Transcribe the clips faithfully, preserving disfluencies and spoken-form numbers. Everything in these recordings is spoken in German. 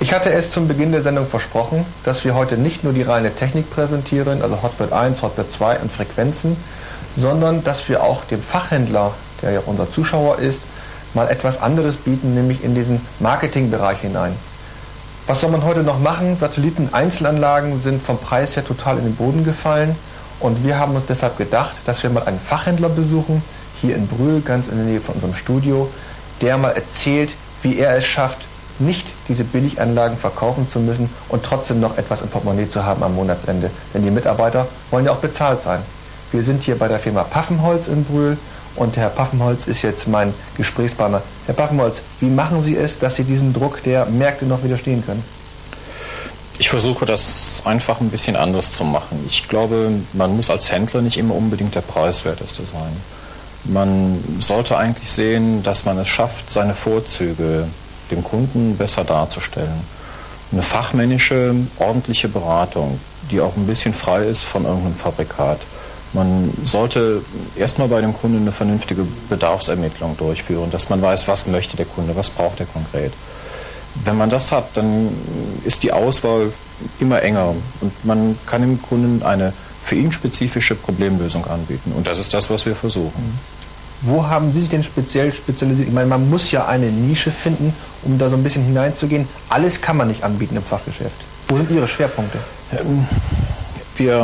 Ich hatte es zum Beginn der Sendung versprochen, dass wir heute nicht nur die reine Technik präsentieren, also Hotbird eins, Hotbird zwei und Frequenzen, sondern dass wir auch dem Fachhändler, der ja unser Zuschauer ist, mal etwas anderes bieten, nämlich in diesen Marketingbereich hinein. Was soll man heute noch machen? Satelliten-Einzelanlagen sind vom Preis her total in den Boden gefallen und wir haben uns deshalb gedacht, dass wir mal einen Fachhändler besuchen, hier in Brühl, ganz in der Nähe von unserem Studio, der mal erzählt, wie er es schafft, nicht diese Billiganlagen verkaufen zu müssen und trotzdem noch etwas im Portemonnaie zu haben am Monatsende. Denn die Mitarbeiter wollen ja auch bezahlt sein. Wir sind hier bei der Firma Paffenholz in Brühl und Herr Paffenholz ist jetzt mein Gesprächspartner. Herr Paffenholz, wie machen Sie es, dass Sie diesem Druck der Märkte noch widerstehen können? Ich versuche das einfach ein bisschen anders zu machen. Ich glaube, man muss als Händler nicht immer unbedingt der Preiswerteste sein. Man sollte eigentlich sehen, dass man es schafft, seine Vorzüge dem Kunden besser darzustellen. Eine fachmännische, ordentliche Beratung, die auch ein bisschen frei ist von irgendeinem Fabrikat. Man sollte erstmal bei dem Kunden eine vernünftige Bedarfsermittlung durchführen, dass man weiß, was möchte der Kunde, was braucht er konkret. Wenn man das hat, dann ist die Auswahl immer enger und man kann dem Kunden eine für ihn spezifische Problemlösung anbieten. Und das ist das, was wir versuchen. Wo haben Sie sich denn speziell spezialisiert? Ich meine, man muss ja eine Nische finden, um da so ein bisschen hineinzugehen. Alles kann man nicht anbieten im Fachgeschäft. Wo sind Ihre Schwerpunkte? Ähm, wir,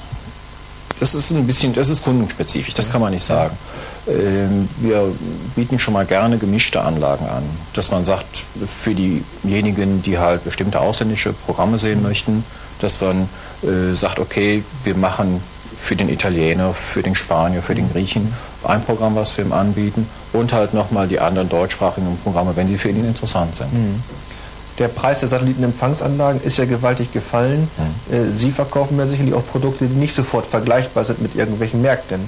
das ist ein bisschen, das ist kundenspezifisch, das kann man nicht sagen. Ähm, wir bieten schon mal gerne gemischte Anlagen an, dass man sagt, für diejenigen, die halt bestimmte ausländische Programme sehen möchten, dass man äh, sagt, okay, wir machen für den Italiener, für den Spanier, für den Griechen ein Programm, was wir ihm anbieten und halt nochmal die anderen deutschsprachigen Programme, wenn sie für ihn interessant sind. Mhm. Der Preis der Satellitenempfangsanlagen ist ja gewaltig gefallen. Mhm. Sie verkaufen ja sicherlich auch Produkte, die nicht sofort vergleichbar sind mit irgendwelchen Märkten.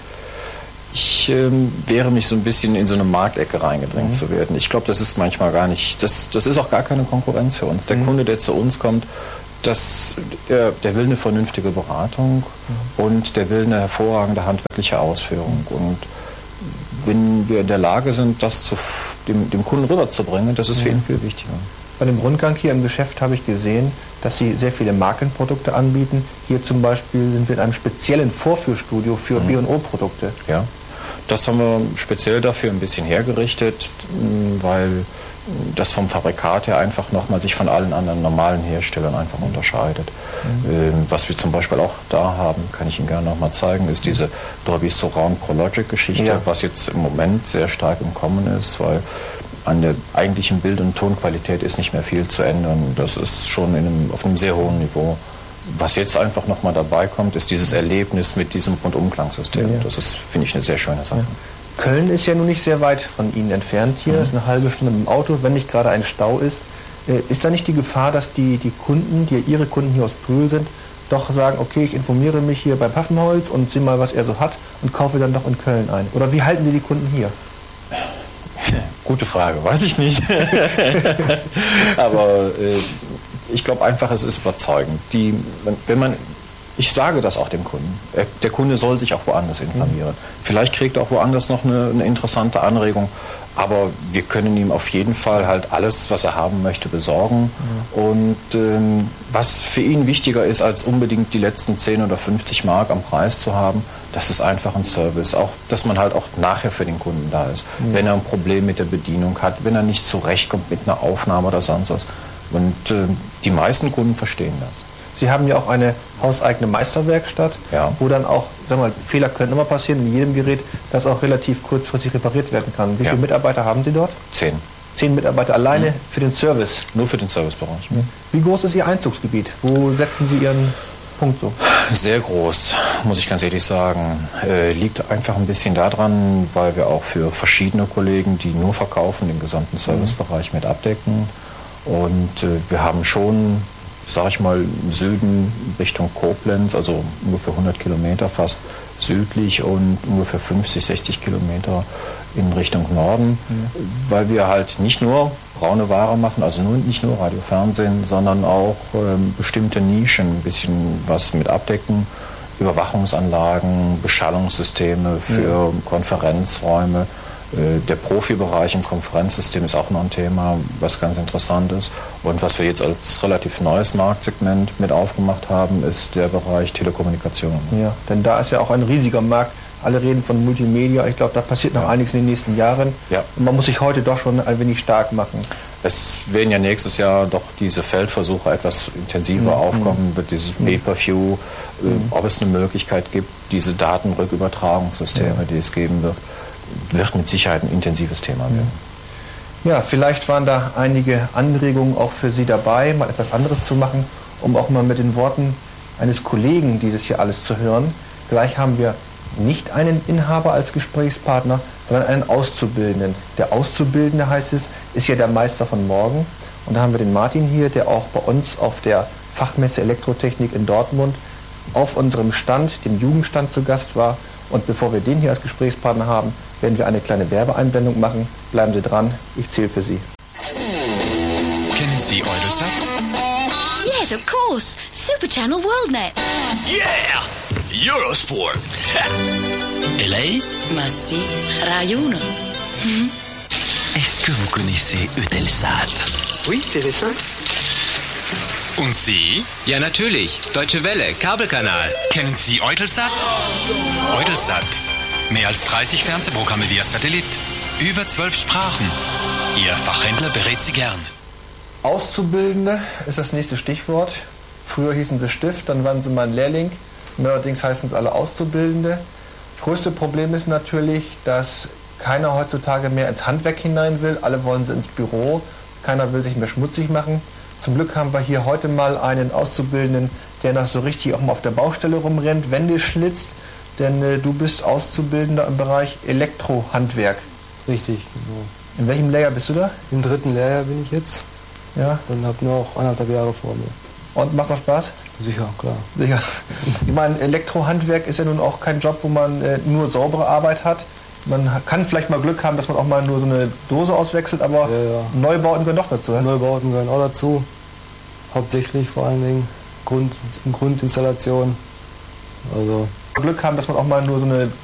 Ich ähm, wehre mich so ein bisschen in so eine Marktecke reingedrängt mhm. zu werden. Ich glaube, das ist manchmal gar nicht, das, das ist auch gar keine Konkurrenz für uns. Der mhm. Kunde, der zu uns kommt, Das, der, der will eine vernünftige Beratung mhm. und der will eine hervorragende handwerkliche Ausführung. Mhm. Und wenn wir in der Lage sind, das zu, dem, dem Kunden rüberzubringen, das ist für ihn viel wichtiger. Bei dem Rundgang hier im Geschäft habe ich gesehen, dass Sie sehr viele Markenprodukte anbieten. Hier zum Beispiel sind wir in einem speziellen Vorführstudio für mhm. B und O-Produkte. Ja, das haben wir speziell dafür ein bisschen hergerichtet, weil das vom Fabrikat her einfach nochmal sich von allen anderen normalen Herstellern einfach unterscheidet. Mhm. Ähm, was wir zum Beispiel auch da haben, kann ich Ihnen gerne nochmal zeigen, ist diese Dolby Surround Prologic-Geschichte, ja. was jetzt im Moment sehr stark im Kommen ist, weil an der eigentlichen Bild- und Tonqualität ist nicht mehr viel zu ändern. Das ist schon in einem, auf einem sehr hohen Niveau. Was jetzt einfach nochmal dabei kommt, ist dieses Erlebnis mit diesem Rundumklangsystem. Ja. Das ist, finde ich, eine sehr schöne Sache. Ja. Köln ist ja nun nicht sehr weit von Ihnen entfernt hier. Mhm. Das ist eine halbe Stunde mit dem Auto, wenn nicht gerade ein Stau ist. Ist da nicht die Gefahr, dass die, die Kunden, die Ihre Kunden hier aus Brühl sind, doch sagen, okay, ich informiere mich hier bei Paffenholz und sehe mal, was er so hat und kaufe dann doch in Köln ein? Oder wie halten Sie die Kunden hier? Gute Frage, weiß ich nicht. Aber äh, ich glaube einfach, es ist überzeugend. Die, wenn man Ich sage das auch dem Kunden. Der Kunde soll sich auch woanders informieren. Mhm. Vielleicht kriegt er auch woanders noch eine, eine interessante Anregung, aber wir können ihm auf jeden Fall halt alles, was er haben möchte, besorgen. Mhm. Und ähm, was für ihn wichtiger ist, als unbedingt die letzten zehn oder fünfzig Mark am Preis zu haben, das ist einfach ein Service. Auch, dass man halt auch nachher für den Kunden da ist. Mhm. Wenn er ein Problem mit der Bedienung hat, wenn er nicht zurechtkommt mit einer Aufnahme oder sonst was. Und äh, die meisten Kunden verstehen das. Sie haben ja auch eine hauseigene Meisterwerkstatt, ja. wo dann auch, sagen wir mal, Fehler können immer passieren in jedem Gerät, das auch relativ kurzfristig repariert werden kann. Wie ja. viele Mitarbeiter haben Sie dort? Zehn. Zehn Mitarbeiter alleine mhm. für den Service? Nur für den Servicebereich. Mhm. Wie groß ist Ihr Einzugsgebiet? Wo setzen Sie Ihren Punkt so? Sehr groß, muss ich ganz ehrlich sagen. Äh, liegt einfach ein bisschen daran, weil wir auch für verschiedene Kollegen, die nur verkaufen, den gesamten Servicebereich mhm. mit abdecken. Und äh, wir haben schon, sag ich mal, im Süden Richtung Koblenz, also ungefähr hundert Kilometer fast südlich und ungefähr fünfzig, sechzig Kilometer in Richtung Norden, mhm. weil wir halt nicht nur braune Ware machen, also nur, nicht nur Radio, Fernsehen, sondern auch ähm, bestimmte Nischen, ein bisschen was mit abdecken, Überwachungsanlagen, Beschallungssysteme für mhm. Konferenzräume. Der Profibereich im Konferenzsystem ist auch noch ein Thema, was ganz interessant ist. Und was wir jetzt als relativ neues Marktsegment mit aufgemacht haben, ist der Bereich Telekommunikation. Ja, denn da ist ja auch ein riesiger Markt. Alle reden von Multimedia. Ich glaube, da passiert noch einiges in den nächsten Jahren. Ja. Und man muss sich heute doch schon ein wenig stark machen. Es werden ja nächstes Jahr doch diese Feldversuche etwas intensiver mhm. aufkommen, wird dieses Pay-per-View, äh, mhm. ob es eine Möglichkeit gibt, diese Datenrückübertragungssysteme, ja. die es geben wird, wird mit Sicherheit ein intensives Thema werden. Ja, vielleicht waren da einige Anregungen auch für Sie dabei, mal etwas anderes zu machen, um auch mal mit den Worten eines Kollegen dieses hier alles zu hören. Gleich haben wir nicht einen Inhaber als Gesprächspartner, sondern einen Auszubildenden. Der Auszubildende, heißt es, ist ja der Meister von morgen. Und da haben wir den Martin hier, der auch bei uns auf der Fachmesse Elektrotechnik in Dortmund auf unserem Stand, dem Jugendstand, zu Gast war. Und bevor wir den hier als Gesprächspartner haben, werden wir eine kleine Werbeeinblendung machen. Bleiben Sie dran, ich zähle für Sie. Kennen Sie Eutelsat? Yes, of course. Super Channel WorldNet. Yeah! Eurosport. L A? Massi, Rai uno. Mm-hmm. Est-ce que vous connaissez Eutelsat? Oui, T V cinq. Und Sie? Ja, natürlich. Deutsche Welle, Kabelkanal. Kennen Sie Eutelsat? Eutelsat. Mehr als dreißig Fernsehprogramme via Satellit. Über zwölf Sprachen. Ihr Fachhändler berät Sie gern. Auszubildende ist das nächste Stichwort. Früher hießen sie Stift, dann waren sie mal ein Lehrling. Neuerdings heißen es alle Auszubildende. Größte Problem ist natürlich, dass keiner heutzutage mehr ins Handwerk hinein will. Alle wollen sie ins Büro. Keiner will sich mehr schmutzig machen. Zum Glück haben wir hier heute mal einen Auszubildenden, der noch so richtig auch mal auf der Baustelle rumrennt, Wände schlitzt. Denn äh, du bist Auszubildender im Bereich Elektrohandwerk. Richtig, genau. In welchem Lehrjahr bist du da? Im dritten Lehrjahr bin ich jetzt. Ja. Und habe noch anderthalb Jahre vor mir. Und macht noch Spaß? Sicher, klar. Sicher. Ich meine, Elektrohandwerk ist ja nun auch kein Job, wo man äh, nur saubere Arbeit hat. Man kann vielleicht mal Glück haben, dass man auch mal nur so eine Dose auswechselt, aber ja, ja. Neubauten gehören doch dazu. He? Neubauten gehören auch dazu. Hauptsächlich vor allen Dingen Grund, Grundinstallation. Also Glück haben, dass man auch mal nur so eine